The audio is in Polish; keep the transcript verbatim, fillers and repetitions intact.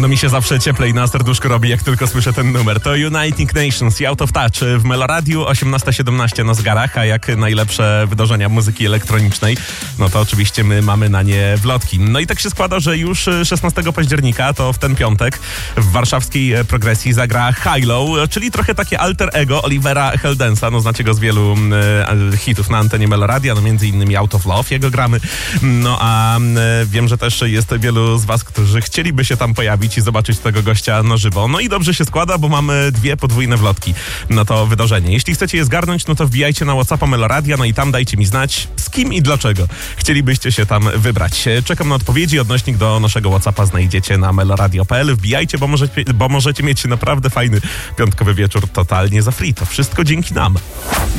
No mi się zawsze cieplej na serduszko robi, jak tylko słyszę ten numer. To Uniting Nations i Out of Touch w Meloradiu osiemnasta siedemnaście na zegarach, a jak najlepsze wydarzenia muzyki elektronicznej, no to oczywiście my mamy na nie wlotki. No i tak się składa, że już szesnastego października, to w ten piątek, w warszawskiej progresji zagra Hi-Lo, czyli trochę takie alter ego Olivera Heldensa. No znacie go z wielu e, hitów na antenie Meloradia, no między innymi Out of Love, jego gramy. No a e, wiem, że też jest wielu z was, którzy chcieliby się tam pojawić i zobaczyć tego gościa na żywo. No i dobrze się składa, bo mamy dwie podwójne wlotki na to wydarzenie. Jeśli chcecie je zgarnąć, no to wbijajcie na WhatsAppa Meloradia, no i tam dajcie mi znać, z kim i dlaczego chcielibyście się tam wybrać. Czekam na odpowiedzi. Odnośnik do naszego WhatsAppa znajdziecie na meloradio kropka p l. Wbijajcie, bo możecie, bo możecie mieć naprawdę fajny piątkowy wieczór totalnie za free. To wszystko dzięki nam.